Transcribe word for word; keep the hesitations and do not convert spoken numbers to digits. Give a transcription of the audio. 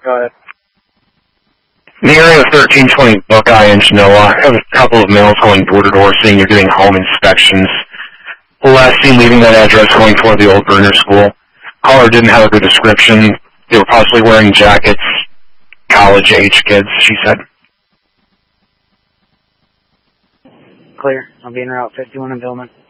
Go ahead. In the area of thirteen twenty Buckeye in Genoa, I have a couple of males going door-to-door saying you're doing home inspections. The last seen leaving that address going toward the old Burner School. Caller didn't have a good description. They were possibly wearing jackets. College-age kids, she said. Clear. I'll be en route fifty-one in Billman.